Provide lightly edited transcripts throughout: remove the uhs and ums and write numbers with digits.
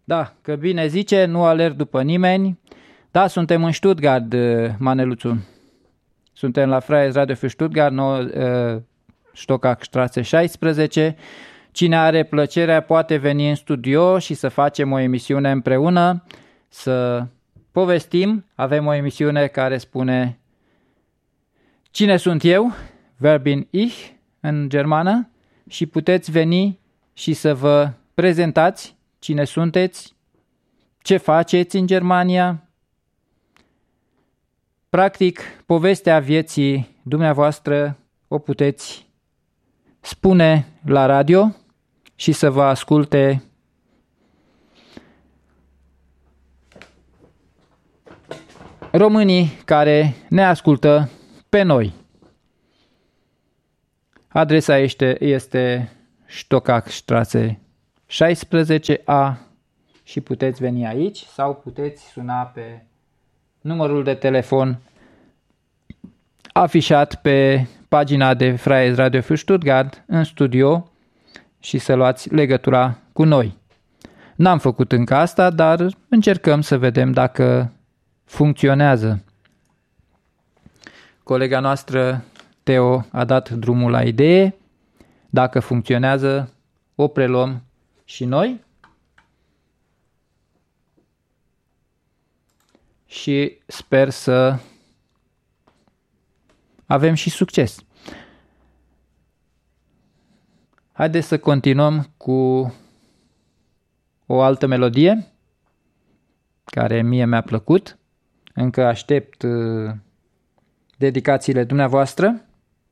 Da, că bine zice, nu alerg după nimeni. Da, suntem în Stuttgart, Maneluțu. Suntem la Freies Radio für Stuttgart, Stockachstraße 16. Cine are plăcerea poate veni în studio și să facem o emisiune împreună, să povestim. Avem o emisiune care spune Cine sunt eu? Wer bin ich? În germană. Și puteți veni și să vă prezentați cine sunteți, ce faceți în Germania. Practic, povestea vieții dumneavoastră o puteți spune la radio și să vă asculte românii care ne ascultă pe noi. Adresa este Stockachstraße 16A și puteți veni aici sau puteți suna pe numărul de telefon afișat pe pagina de Freies Radio für Stuttgart în studio și să luați legătura cu noi. N-am făcut încă asta, dar încercăm să vedem dacă funcționează. Colega noastră, Teo, a dat drumul la idee. Dacă funcționează, o preluăm și noi. Și sper să avem și succes. Haideți să continuăm cu o altă melodie care mie mi-a plăcut. Încă aștept dedicațiile dumneavoastră.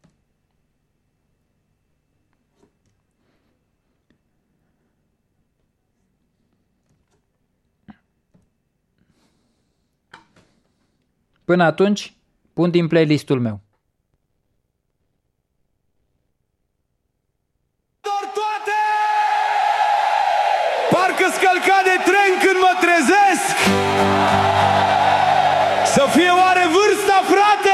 Până atunci, pun din playlistul meu. Toate! Parcă-s călcat de tren când mă trezesc! Să fie oare vârsta, frate?